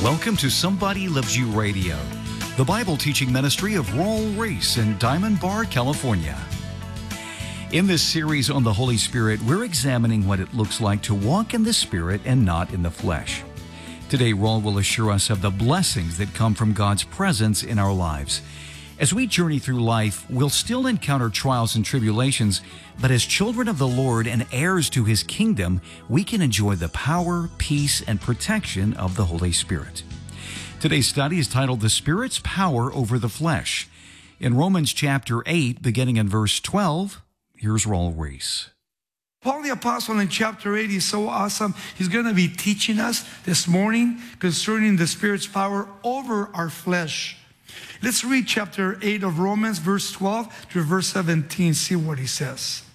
Welcome to Somebody Loves You Radio, the Bible teaching ministry of Royal Race in Diamond Bar, California. In this series on the Holy Spirit, we're examining what it looks like to walk in the Spirit and not in the flesh. Today, Raul will assure us of the blessings that come from God's presence in our lives. As we journey through life, we'll still encounter trials and tribulations, but as children of the Lord and heirs to His kingdom, we can enjoy the power, peace, and protection of the Holy Spirit. Today's study is titled The Spirit's Power Over the Flesh. In Romans chapter 8, beginning in verse 12, here's Raul Reese. Paul the Apostle in chapter 8 is so awesome. He's going to be teaching us this morning concerning the Spirit's power over our flesh. Let's read chapter 8 of Romans, verse 12 to verse 17. See what he says.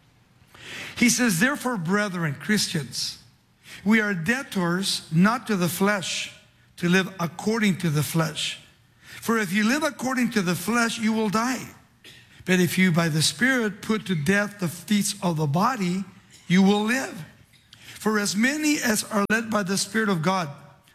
He says, "Therefore, brethren, Christians, we are debtors not to the flesh, to live according to the flesh. For if you live according to the flesh, you will die. But if you by the Spirit put to death the deeds of the body, you will live. For as many as are led by the Spirit of God,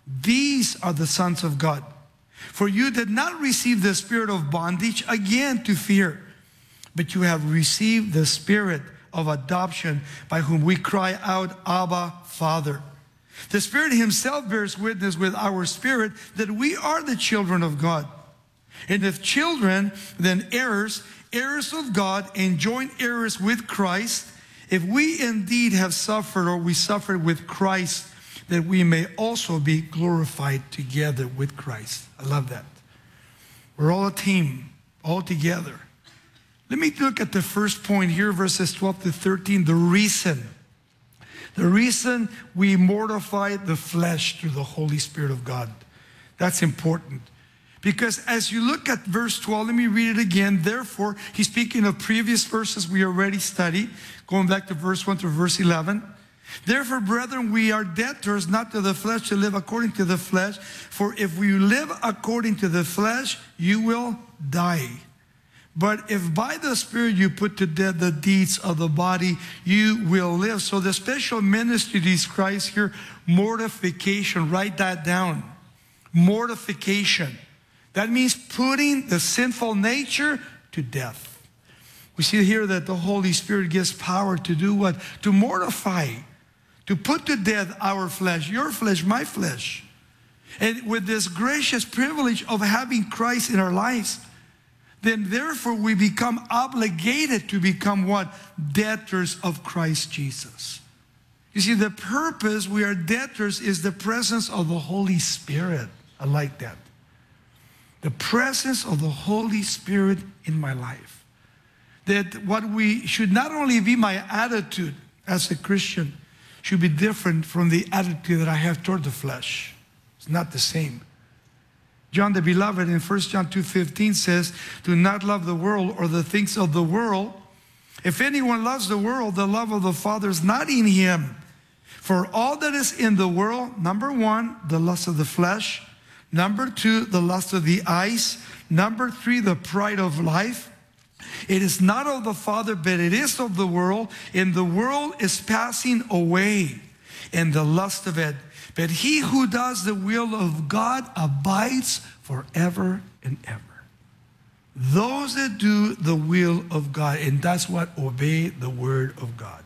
these are the sons of God. For you did not receive the spirit of bondage again to fear, but you have received the Spirit of adoption, by whom we cry out, Abba, Father. The Spirit Himself bears witness with our spirit that we are the children of God. And if children, then heirs, heirs of God, and joint heirs with Christ, if we indeed have suffered, or we suffered with Christ, that we may also be glorified together with Christ." I love that. We're all a team, all together. Let me look at the first point here, verses 12 to 13, the reason. The reason we mortify the flesh through the Holy Spirit of God. That's important. Because as you look at verse 12, let me read it again. Therefore, he's speaking of previous verses we already studied, going back to verse 1 to verse 11. "Therefore, brethren, we are debtors not to the flesh to live according to the flesh. For if we live according to the flesh, you will die. But if by the Spirit you put to death the deeds of the body, you will live." So the special ministry describes here mortification. Write that down. Mortification. That means putting the sinful nature to death. We see here that the Holy Spirit gives power to do what? To mortify. To put to death our flesh, your flesh, my flesh. And with this gracious privilege of having Christ in our lives, then therefore we become obligated to become what? Debtors of Christ Jesus. You see, the purpose we are debtors is the presence of the Holy Spirit. I like that. The presence of the Holy Spirit in my life. That what we should not only be my attitude as a Christian, should be different from the attitude that I have toward the flesh. It's not the same. John the Beloved in 1 John 2:15 says, "Do not love the world or the things of the world. If anyone loves the world, the love of the Father is not in him. For all that is in the world," number one, the lust of the flesh. Number two, the lust of the eyes. Number three, the pride of life. "It is not of the Father, but it is of the world. And the world is passing away, and the lust of it. But he who does the will of God abides forever and ever." Those that do the will of God, and that's what? Obey the word of God.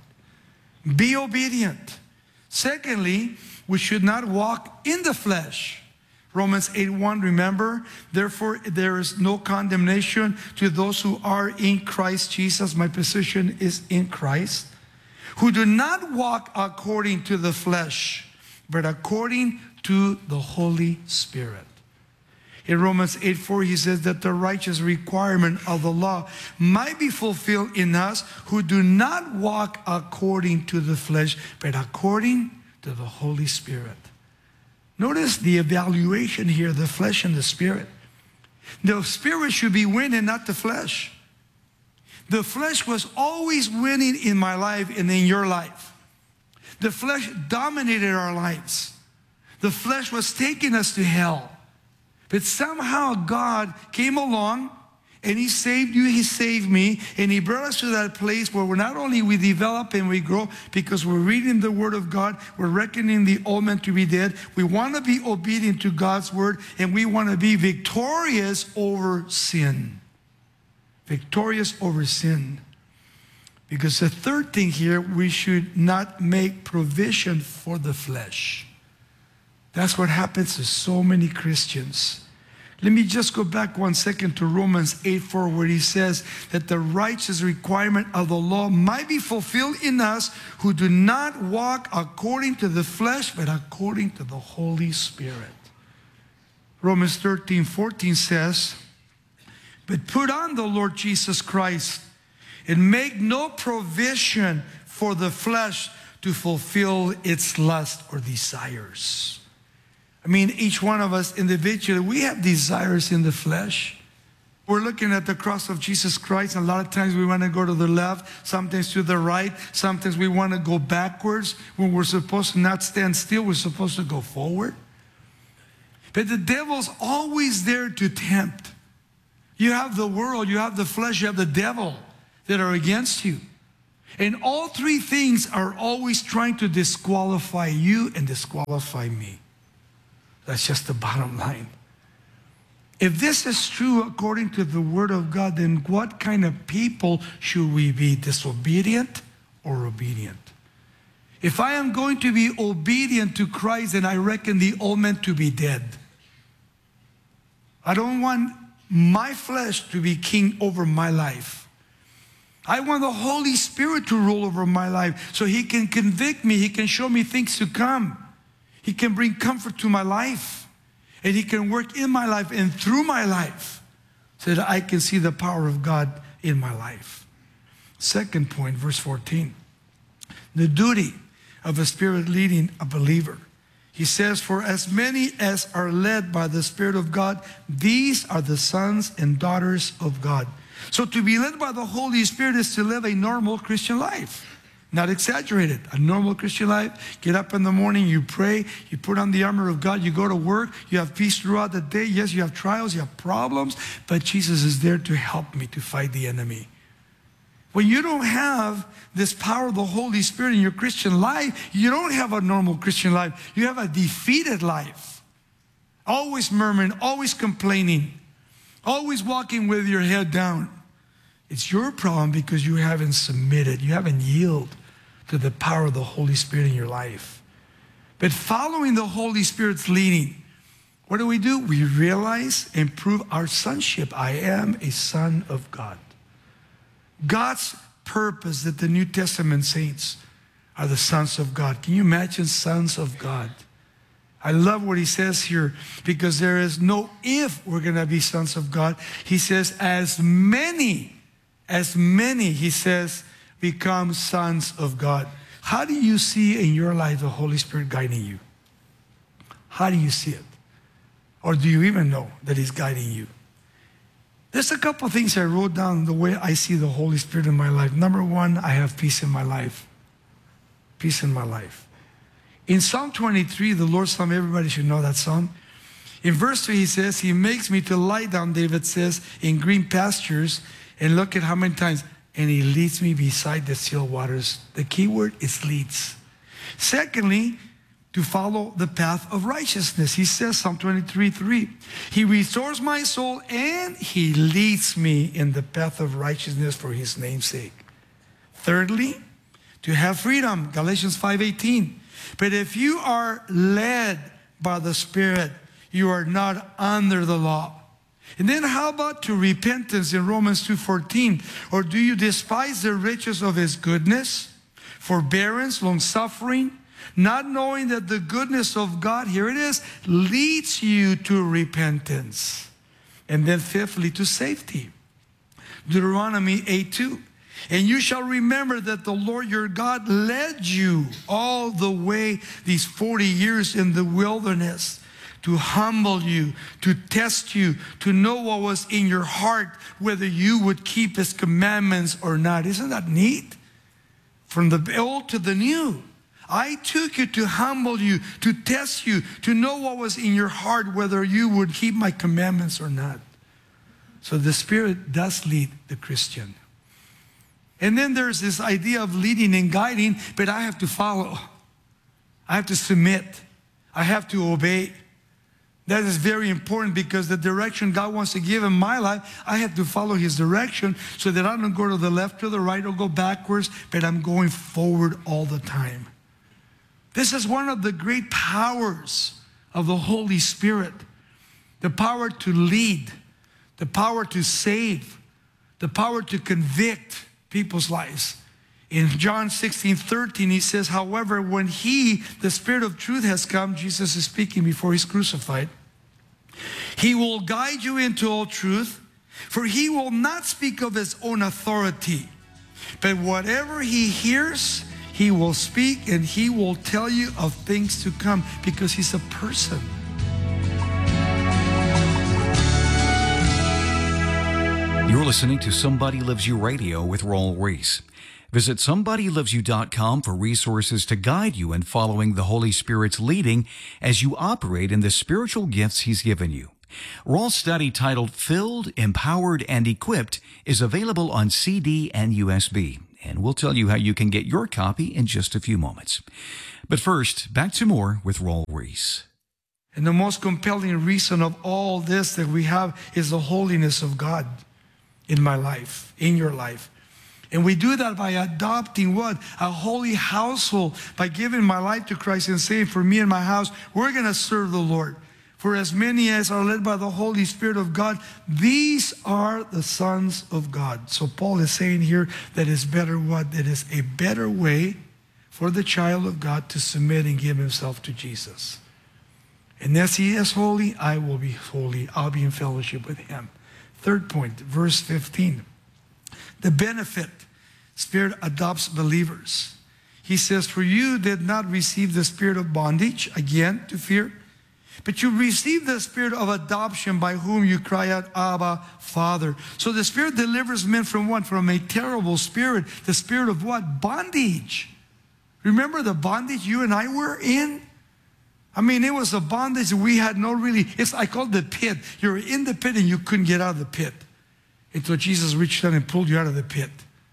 Be obedient. Secondly, we should not walk in the flesh. Romans 8:1, remember, "Therefore there is no condemnation to those who are in Christ Jesus." My position is in Christ. "Who do not walk according to the flesh, but according to the Holy Spirit." In Romans 8:4, he says that the righteous requirement of the law might be fulfilled in us who do not walk according to the flesh, but according to the Holy Spirit. Notice the evaluation here, the flesh and the spirit. The spirit should be winning, not the flesh. The flesh was always winning in my life and in your life. The flesh dominated our lives. The flesh was taking us to hell. But somehow God came along And He saved you, He saved me, and He brought us to that place where we're not only we develop and we grow because we're reading the Word of God, we're reckoning the old man to be dead. We want to be obedient to God's Word, and we want to be victorious over sin. Victorious over sin. Because the third thing here, we should not make provision for the flesh. That's what happens to so many Christians. Let me just go back 1 second to Romans 8:4, where he says that the righteous requirement of the law might be fulfilled in us who do not walk according to the flesh, but according to the Holy Spirit. Romans 13:14 says, but put on the Lord Jesus Christ and make no provision for the flesh to fulfill its lust or desires. I mean, each one of us individually, we have desires in the flesh. We're looking at the cross of Jesus Christ, and a lot of times we want to go to the left, sometimes to the right, sometimes we want to go backwards when we're supposed to not stand still, we're supposed to go forward. But the devil's always there to tempt. You have the world, you have the flesh, you have the devil that are against you. And all three things are always trying to disqualify you and disqualify me. That's just the bottom line. If this is true according to the Word of God, then what kind of people should we be? Disobedient or obedient? If I am going to be obedient to Christ, then I reckon the old man to be dead. I don't want my flesh to be king over my life. I want the Holy Spirit to rule over my life so He can convict me. He can show me things to come. He can bring comfort to my life. And He can work in my life and through my life so that I can see the power of God in my life. Second point, verse 14. The duty of a Spirit leading a believer. He says, for as many as are led by the Spirit of God, these are the sons and daughters of God. So to be led by the Holy Spirit is to live a normal Christian life. Not exaggerated. A normal Christian life. Get up in the morning, you pray, you put on the armor of God, you go to work, you have peace throughout the day. Yes, you have trials, you have problems, but Jesus is there to help me to fight the enemy. When you don't have this power of the Holy Spirit in your Christian life, you don't have a normal Christian life. You have a defeated life. Always murmuring, always complaining, always walking with your head down. It's your problem because you haven't submitted, you haven't yielded to the power of the Holy Spirit in your life. But following the Holy Spirit's leading, what do? We realize and prove our sonship. I am a son of God. God's purpose that the New Testament saints are the sons of God. Can you imagine sons of God? I love what he says here because there is no if we're going to be sons of God. He says as many, he says, become sons of God. How do you see in your life the Holy Spirit guiding you? How do you see it? Or do you even know that He's guiding you? There's a couple of things I wrote down the way I see the Holy Spirit in my life. Number one, I have peace in my life. Peace in my life. In Psalm 23, the Lord's Psalm, everybody should know that psalm. In verse 3, He says, He makes me to lie down, David says, in green pastures. And look at how many times. And He leads me beside the still waters. The key word is leads. Secondly, to follow the path of righteousness. He says, Psalm 23:3, He restores my soul and He leads me in the path of righteousness for His name's sake. Thirdly, to have freedom. Galatians 5:18. But if you are led by the Spirit, you are not under the law. And then how about to repentance in Romans 2:14? Or do you despise the riches of His goodness, forbearance, long-suffering, not knowing that the goodness of God, here it is, leads you to repentance? And then fifthly, to safety. Deuteronomy 8:2. And you shall remember that the Lord your God led you all the way these 40 years in the wilderness, to humble you, to test you, to know what was in your heart, whether you would keep His commandments or not. Isn't that neat? From the old to the new. I took you to humble you, to test you, to know what was in your heart, whether you would keep my commandments or not. So the Spirit does lead the Christian. And then there's this idea of leading and guiding, but I have to follow. I have to submit. I have to obey. That is very important because the direction God wants to give in my life, I have to follow His direction so that I don't go to the left or the right or go backwards, but I'm going forward all the time. This is one of the great powers of the Holy Spirit. The power to lead, the power to save, the power to convict people's lives. In John 16:13, He says, however, when He, the Spirit of truth, has come, Jesus is speaking before He's crucified, He will guide you into all truth, for He will not speak of His own authority, but whatever He hears, He will speak, and He will tell you of things to come, because He's a person. You're listening to Somebody Loves You Radio with Raul Ries. Visit somebodylovesyou.com for resources to guide you in following the Holy Spirit's leading as you operate in the spiritual gifts He's given you. Raul's study titled Filled, Empowered, and Equipped is available on CD and USB, and we'll tell you how you can get your copy in just a few moments. But first, back to more with Raul Ries. And the most compelling reason of all this that we have is the holiness of God in my life, in your life. And we do that by adopting what? A holy household, by giving my life to Christ and saying, for me and my house, we're going to serve the Lord. For as many as are led by the Holy Spirit of God, these are the sons of God. So Paul is saying here that it's better what? That is a better way for the child of God to submit and give himself to Jesus. And as He is holy, I will be holy. I'll be in fellowship with Him. Third point, verse 15. The benefit, Spirit adopts believers. He says, for you did not receive the spirit of bondage, again, to fear, but you received the spirit of adoption by whom you cry out, Abba, Father. So the Spirit delivers men from what? From a terrible spirit. The spirit of what? Bondage. Remember the bondage you and I were in? I mean, it was a bondage we had no really, I call it the pit. You're in the pit and you couldn't get out of the pit until Jesus reached down and pulled you out of the pit.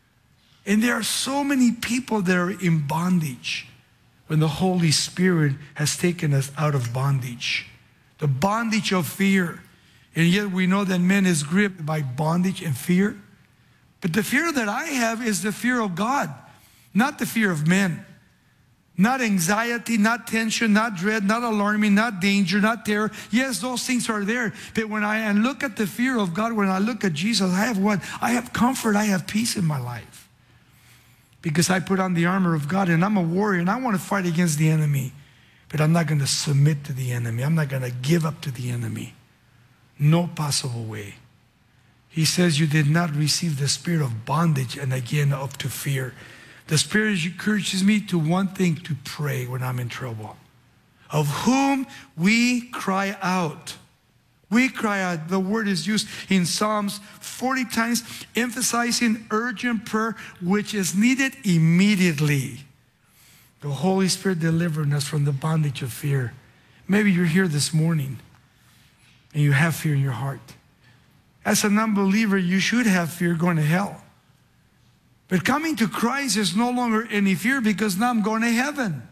And there are so many people that are in bondage when the Holy Spirit has taken us out of bondage. The bondage of fear. And yet we know that man is gripped by bondage and fear. But the fear that I have is the fear of God, not the fear of men. Not anxiety, not tension, not dread, not alarming, not danger, not terror. Yes, those things are there. But when I look at the fear of God, when I look at Jesus, I have what? I have comfort, I have peace in my life. Because I put on the armor of God and I'm a warrior and I want to fight against the enemy. But I'm not going to submit to the enemy. I'm not going to give up to the enemy. No possible way. He says you did not receive the spirit of bondage and again up to fear. The Spirit encourages me to one thing, to pray when I'm in trouble. Of whom we cry out. We cry out. The word is used in Psalms 40 times, emphasizing urgent prayer, which is needed immediately. The Holy Spirit delivering us from the bondage of fear. Maybe you're here this morning and you have fear in your heart. As an unbeliever, you should have fear going to hell. But coming to Christ is no longer any fear because now I'm going to heaven.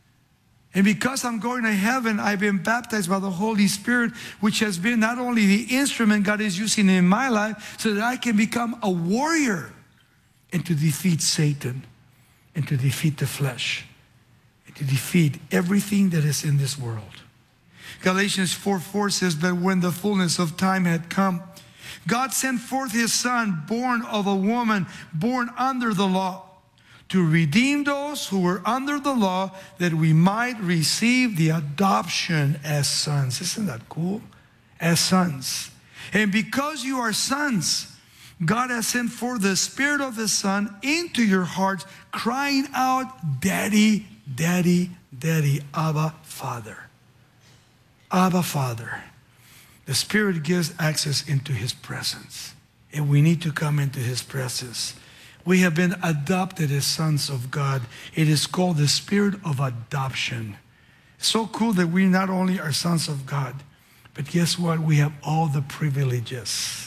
And because I'm going to heaven, I've been baptized by the Holy Spirit, which has been not only the instrument God is using in my life, so that I can become a warrior and to defeat Satan and to defeat the flesh and to defeat everything that is in this world. Galatians 4:4 says, but when the fullness of time had come, God sent forth His Son, born of a woman, born under the law, to redeem those who were under the law, that we might receive the adoption as sons. Isn't that cool? As sons. And because you are sons, God has sent forth the Spirit of His Son into your hearts, crying out, Daddy, Daddy, Daddy, Abba, Father. Abba, Father. The Spirit gives access into His presence. And we need to come into His presence. We have been adopted as sons of God. It is called the Spirit of adoption. It's so cool that we not only are sons of God, but guess what? We have all the privileges.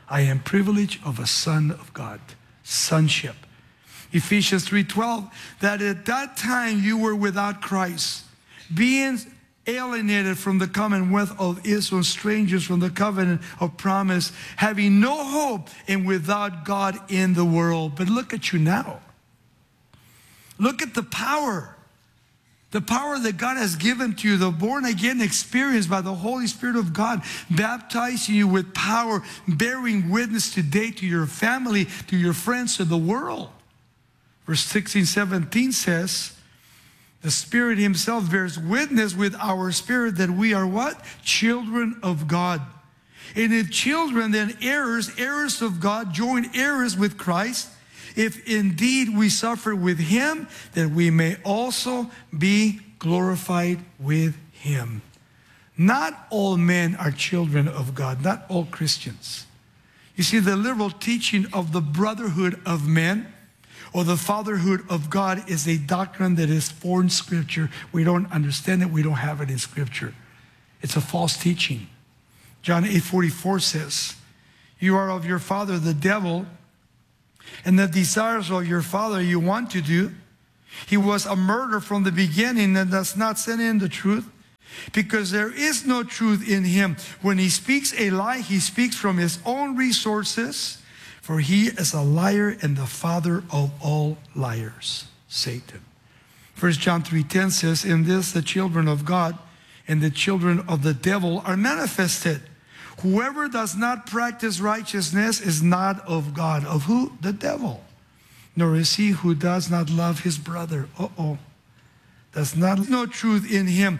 I am privileged of a son of God. Sonship. Ephesians 3:12, that at that time you were without Christ, being alienated from the commonwealth of Israel, strangers from the covenant of promise, having no hope and without God in the world. But look at you now. Look at the power that God has given to you, the born-again experience by the Holy Spirit of God, baptizing you with power, bearing witness today to your family, to your friends, to the world. Verse 16, 17 says, the Spirit himself bears witness with our spirit that we are what? Children of God. And if children, then heirs, heirs of God, joint heirs with Christ, if indeed we suffer with him, that we may also be glorified with him. Not all men are children of God, not all Christians. You see, the liberal teaching of the brotherhood of men or the fatherhood of God is a doctrine that is foreign Scripture. We don't understand it. We don't have it in Scripture. It's a false teaching. John 8:44 says, you are of your father, the devil, and the desires of your father you want to do. He was a murderer from the beginning and does not stand in the truth, because there is no truth in him. When he speaks a lie, he speaks from his own resources, for he is a liar and the father of all liars, Satan. 1 John 3:10 says, in this the children of God and the children of the devil are manifested. Whoever does not practice righteousness is not of God. Of who? The devil. Nor is he who does not love his brother. Does not know truth in him.